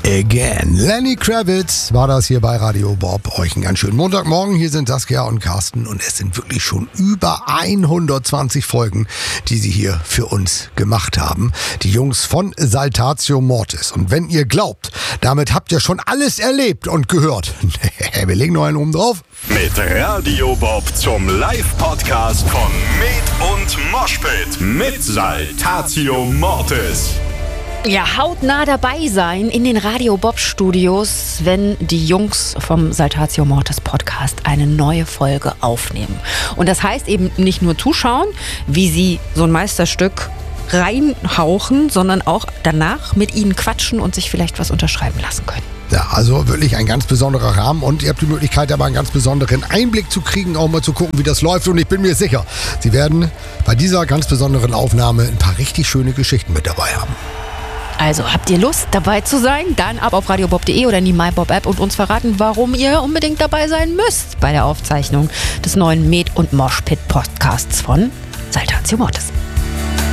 again. Lenny Kravitz war das hier bei Radio Bob. Euch einen ganz schönen Montagmorgen. Hier sind Saskia und Carsten und es sind wirklich schon über 120 Folgen, die sie hier für uns gemacht haben. Die Jungs von Saltatio Mortis. Und wenn ihr glaubt, damit habt ihr schon alles erlebt und gehört. Wir legen noch einen oben drauf. Mit Radio Bob zum Live-Podcast von Med und Moshpit mit Saltatio Mortis. Ja, hautnah dabei sein in den Radio Bob Studios, wenn die Jungs vom Saltatio Mortis Podcast eine neue Folge aufnehmen. Und das heißt eben nicht nur zuschauen, wie sie so ein Meisterstück reinhauchen, sondern auch danach mit ihnen quatschen und sich vielleicht was unterschreiben lassen können. Ja, also wirklich ein ganz besonderer Rahmen und ihr habt die Möglichkeit, aber einen ganz besonderen Einblick zu kriegen, auch mal zu gucken, wie das läuft. Und ich bin mir sicher, Sie werden bei dieser ganz besonderen Aufnahme ein paar richtig schöne Geschichten mit dabei haben. Also habt ihr Lust, dabei zu sein? Dann ab auf radiobob.de oder in die MyBob-App und uns verraten, warum ihr unbedingt dabei sein müsst bei der Aufzeichnung des neuen Med- und Moshpit-Podcasts von Saltatio Mortis.